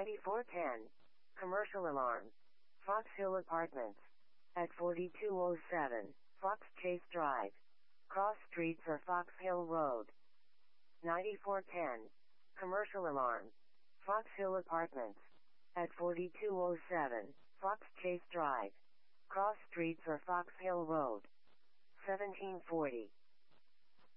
9410. Commercial alarm. Fox Hill Apartments. At 4207 Fox Chase Drive. Cross Street for Fox Hill Road. 9410. Commercial alarm. Fox Hill Apartments. At 4207 Fox Chase Drive. Cross Street for Fox Hill Road. 1740.